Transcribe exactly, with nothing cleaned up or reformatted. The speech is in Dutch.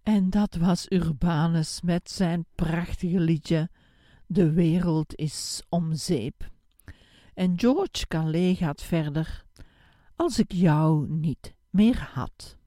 En dat was Urbanus met zijn prachtige liedje De wereld is om zeep. En George Calais gaat verder: Als ik jou niet meer had.